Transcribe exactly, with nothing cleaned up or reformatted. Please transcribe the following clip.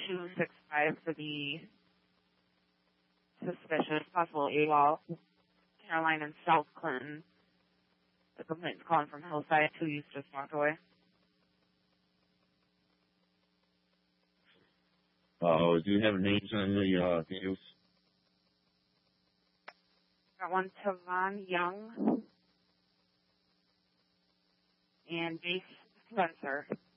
two six five for the suspicious possible AWOL. Caroline and South Clinton. The complaint's calling from Hillside. Two youths just walked away. Uh, do you have names on the uh, youths? Got one, Tavon Young and Jace Spencer.